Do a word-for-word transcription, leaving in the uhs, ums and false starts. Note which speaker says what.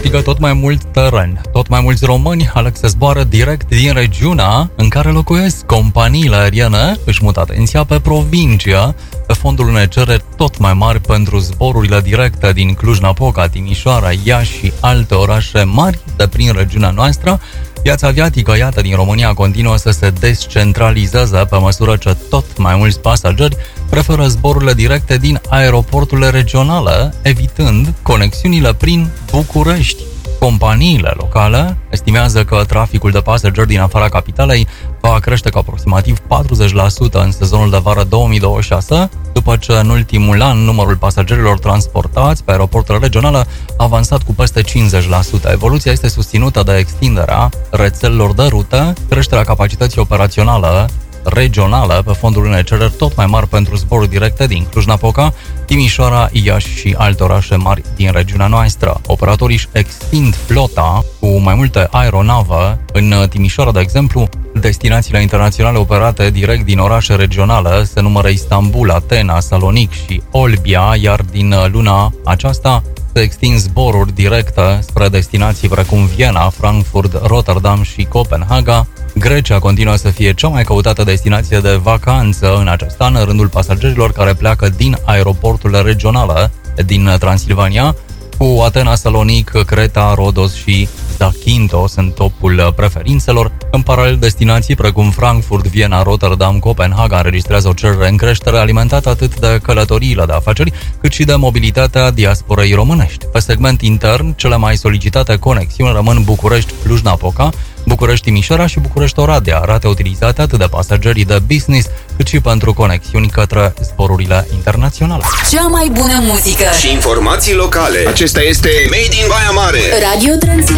Speaker 1: câștigă tot mai mult teren. Tot mai mulți români aleg să zboară direct din regiunea în care locuiesc. Companiile aeriene își mută atenția pe provincie, pe fondul unei cereri tot mai mari pentru zborurile directe din Cluj-Napoca, Timișoara, Iași și alte orașe mari de prin regiunea noastră. Piața aviatică, iată, din România continuă să se descentralizeze pe măsură ce tot mai mulți pasageri preferă zborurile directe din aeroporturile regionale, evitând conexiunile prin București. Companiile locale estimează că traficul de pasageri din afara capitalei va crește cu aproximativ patruzeci la sută în sezonul de vară două mii douăzeci și șase, după ce în ultimul an numărul pasagerilor transportați pe aeroporturile regionale a avansat cu peste cincizeci la sută. Evoluția este susținută de extinderea rețelelor de rute, creșterea capacității operaționale regională pe fondul unei cereri tot mai mari pentru zboruri directe din Cluj-Napoca, Timișoara, Iași și alte orașe mari din regiunea noastră. Operatorii își extind flota cu mai multe aeronave. În Timișoara, de exemplu, destinațiile internaționale operate direct din orașe regionale se numără Istanbul, Atena, Salonic și Olbia, iar din luna aceasta se extind zboruri directe spre destinații precum Viena, Frankfurt, Rotterdam și Copenhaga. Grecia continuă să fie cea mai căutată destinație de vacanță în acest an, în rândul pasagerilor care pleacă din aeroporturile regionale din Transilvania, cu Atena, Salonic, Creta, Rodos și Zakynthos în topul preferințelor. În paralel, destinații precum Frankfurt, Viena, Rotterdam, Copenhaga înregistrează o cerere în creștere alimentată atât de călătoriile de afaceri, cât și de mobilitatea diasporei românești. Pe segment intern, cele mai solicitate conexiuni rămân București, Cluj-Napoca, București-Timișoara și București-Oradea, rate utilizate atât de pasagerii de business, cât și pentru conexiuni către zborurile internaționale.
Speaker 2: Cea mai bună muzică
Speaker 3: și informații locale. Acesta este Made in Baia Mare.
Speaker 2: Radio Transilvania.